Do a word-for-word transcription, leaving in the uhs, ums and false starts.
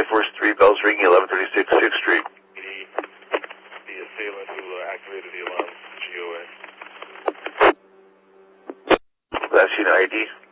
Force three, bells ringing, eleven thirty-six sixth Street. The assailant who uh, activated the alarm, G O A. Last unit I D.